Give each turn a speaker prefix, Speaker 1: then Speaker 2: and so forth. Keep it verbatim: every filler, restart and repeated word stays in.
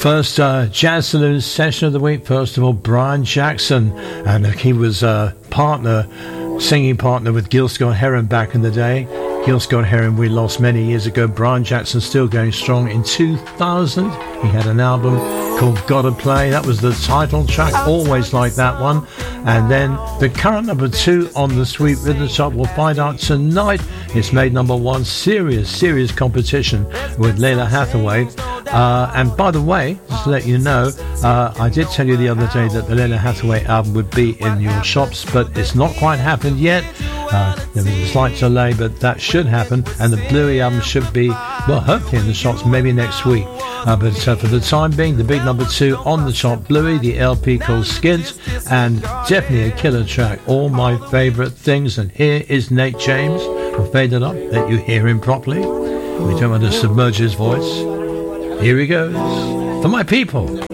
Speaker 1: First uh, Jazz Saloon session of the week. First of all, Brian Jackson, and he was a partner, singing partner with Gil Scott-Heron back in the day. Gil Scott-Heron we lost many years ago. Brian Jackson still going strong. In two thousand, he had an album called Gotta Play. That was the title track. Always like that one. And then the current number two on the Sweet Rhythm Chart, we'll find out tonight. It's made number one. Serious, serious competition with Lalah Hathaway. Uh, and by the way, just to let you know, uh, I did tell you the other day that the Lalah Hathaway album would be in your shops, but it's not quite happened yet. Uh, there was a slight delay, but that should happen, and the Bluey album should be, well, hopefully in the shops maybe next week. Uh, but uh, for the time being, the big number two on the chart, Bluey, the L P called Skint, and definitely a killer track. All my favourite things, and here is Nate James. I'll fade it up, let you hear him properly. We don't want to submerge his voice. Here he goes, For My People.